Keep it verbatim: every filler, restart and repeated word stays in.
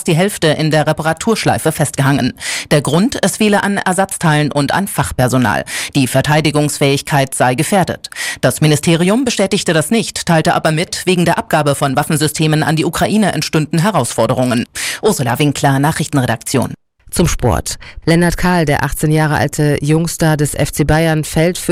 fast die Hälfte in der Reparaturschleife festgehangen. Der Grund, es fehle an Ersatzteilen und an Fachpersonal. Die Verteidigungsfähigkeit sei gefährdet. Das Ministerium bestätigte das nicht, teilte aber mit, wegen der Abgabe von Waffensystemen an die Ukraine entstünden Herausforderungen. Ursula Winkler, Nachrichtenredaktion. Zum Sport. Lennart Kahl, der achtzehn Jahre alte Jungstar des F C Bayern, fällt für